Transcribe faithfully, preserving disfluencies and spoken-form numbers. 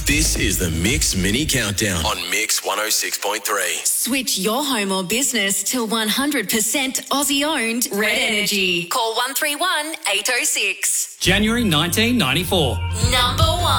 This is the Mix Mini Countdown on Mix one oh six point three. Switch your home or business to one hundred percent Aussie-owned Red Energy. Call one three one, eight oh six. January nineteen ninety-four. Number one.